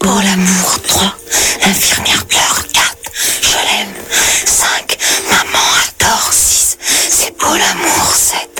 beau l'amour. 3, l'infirmière pleure. 4, je l'aime. 5, maman adore. 6, c'est beau l'amour. 7,